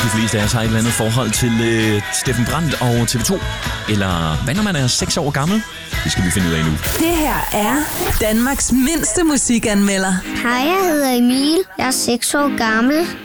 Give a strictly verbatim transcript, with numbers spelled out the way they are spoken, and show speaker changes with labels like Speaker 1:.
Speaker 1: de fleste af os har et eller andet forhold til øh, Steffen Brandt og T V to. Eller hvad når man er seks år gammel? Det skal vi finde ud af nu.
Speaker 2: Det her er Danmarks mindste musikanmelder.
Speaker 3: Hej, jeg hedder Emil. Jeg er seks år gammel.